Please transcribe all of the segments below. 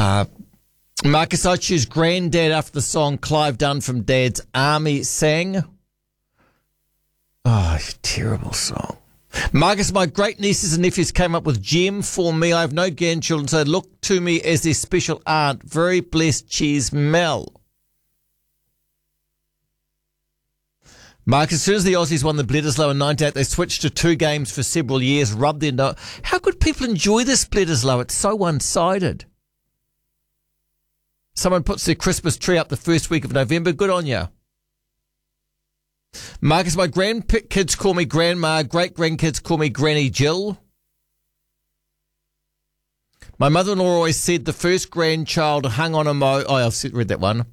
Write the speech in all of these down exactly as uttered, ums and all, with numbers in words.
Uh, Marcus, I choose Granddad after the song Clive Dunn from Dad's Army sang. Oh, terrible song. Marcus, my great nieces and nephews came up with Gem for me. I have no grandchildren, so look to me as their special aunt. Very blessed, cheers, Mel. Marcus, as soon as the Aussies won the Bledisloe in ninety-eight, they switched to two games for several years, rubbed their nose. How could people enjoy this Bledisloe? It's so one-sided. Someone puts their Christmas tree up the first week of November. Good on you. Marcus, my grandkids call me Grandma. Great-grandkids call me Granny Jill. My mother-in-law always said the first grandchild hung on a mo... Oh, I've read that one.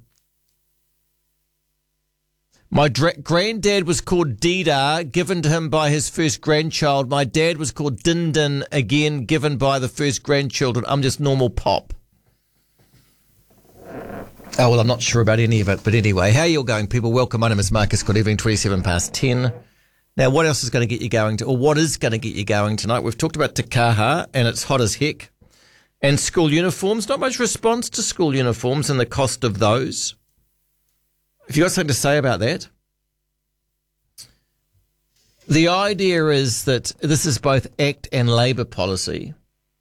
My dra- granddad was called Dida, given to him by his first grandchild. My dad was called Din Din, again given by the first grandchildren. I'm just normal Pop. Oh, well, I'm not sure about any of it. But anyway, how are you all going, people? Welcome. My name is Marcus. Good evening, twenty-seven past ten. Now, what else is going to get you going, to, or what is going to get you going tonight? We've talked about Te Kaha, and it's hot as heck. And school uniforms. Not much response to school uniforms and the cost of those. Have you got something to say about that? The idea is that this is both Act and Labour policy.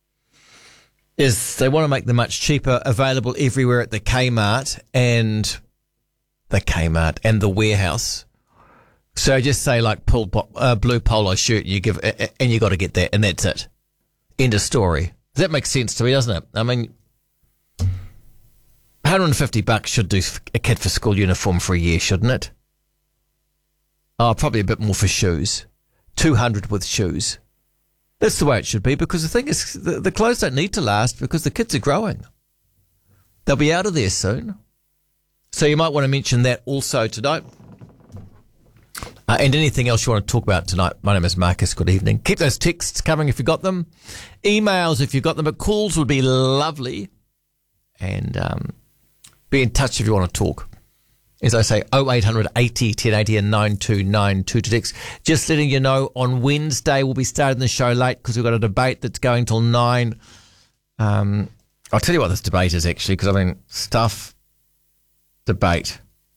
Is they want to make them much cheaper, available everywhere at the Kmart and the Kmart and the warehouse. So just say like pull, uh, blue polo shirt, you give, and you got to get that, and that's it. End of story. That makes sense to me, doesn't it? I mean, one hundred fifty bucks should do a kid for school uniform for a year, shouldn't it? Oh, probably a bit more for shoes. two hundred with shoes. That's the way it should be, because the thing is, the, the clothes don't need to last because the kids are growing. They'll be out of there soon. So you might want to mention that also tonight. Uh, and anything else you want to talk about tonight. My name is Marcus. Good evening. Keep those texts coming if you've got them. Emails if you've got them. But calls would be lovely. And um, be in touch if you want to talk. As I say, oh eight hundred eighty ten eighty and nine two nine two to text. Just letting you know, on Wednesday we'll be starting the show late because we've got a debate that's going till nine. Um, I'll tell you what this debate is actually, because I mean, stuff, debate.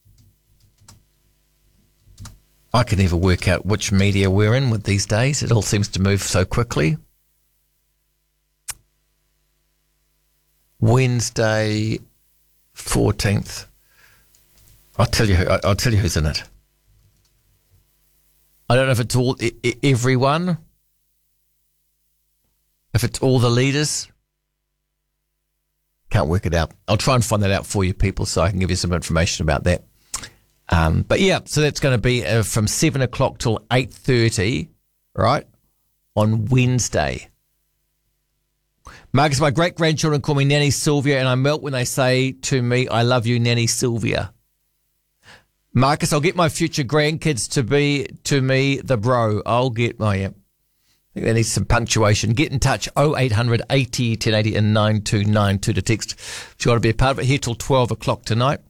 I can never work out which media we're in with these days. It all seems to move so quickly. Wednesday, fourteenth. I'll tell you who, I'll tell you who's in it. I don't know if it's all I- I- everyone, if it's all the leaders. Can't work it out. I'll try and find that out for you, people, so I can give you some information about that. Um, but yeah, so that's going to be uh, from seven o'clock till eight thirty, right, on Wednesday. Marcus, my great grandchildren call me Nanny Sylvia, and I melt when they say to me, "I love you, Nanny Sylvia." Marcus, I'll get my future grandkids to be, to me, the bro. I'll get my, yeah. I think that needs some punctuation. Get in touch, oh eight hundred eighty ten eighty and nine two nine two to text. If you want to be a part of it, here till twelve o'clock tonight.